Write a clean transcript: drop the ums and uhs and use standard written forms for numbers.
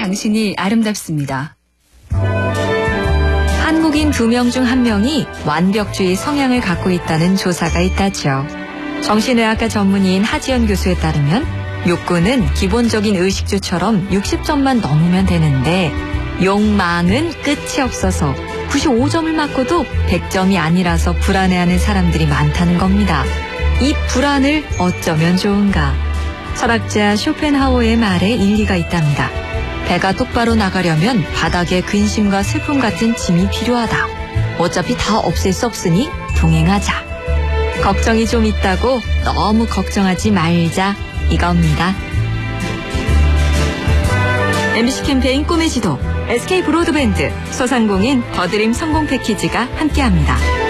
당신이 아름답습니다. 한국인 2명 중 1명이 완벽주의 성향을 갖고 있다는 조사가 있다죠. 정신의학과 전문의인 하지연 교수에 따르면 욕구는 기본적인 의식주처럼 60점만 넘으면 되는데 욕망은 끝이 없어서 95점을 맞고도 100점이 아니라서 불안해하는 사람들이 많다는 겁니다. 이 불안을 어쩌면 좋은가? 철학자 쇼펜하우어의 말에 일리가 있답니다. 배가 똑바로 나가려면 바닥에 근심과 슬픔 같은 짐이 필요하다. 어차피 다 없앨 수 없으니 동행하자. 걱정이 좀 있다고 너무 걱정하지 말자 이겁니다. MBC 캠페인 꿈의 지도, SK 브로드밴드, 소상공인 더드림 성공 패키지가 함께합니다.